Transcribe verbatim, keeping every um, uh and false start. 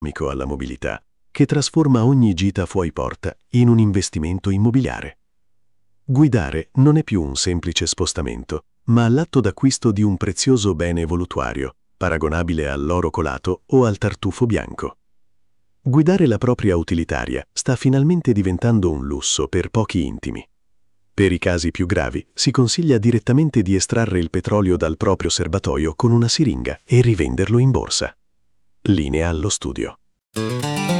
economico alla mobilità, che trasforma ogni gita fuori porta in un investimento immobiliare. Guidare non è più un semplice spostamento, ma l'atto d'acquisto di un prezioso bene voluttuario, paragonabile all'oro colato o al tartufo bianco. Guidare la propria utilitaria sta finalmente diventando un lusso per pochi intimi. Per i casi più gravi si consiglia direttamente di estrarre il petrolio dal proprio serbatoio con una siringa e rivenderlo in borsa. Linea allo studio.